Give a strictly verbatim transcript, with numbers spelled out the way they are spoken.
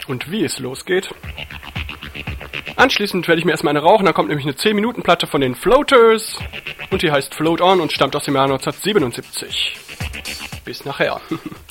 und wie es losgeht. Anschließend werde ich mir erstmal eine rauchen, da kommt nämlich eine zehn Minuten Platte von den Floaters und die heißt Float On und stammt aus dem Jahr neunzehnhundertsiebenundsiebzig. Bis nachher.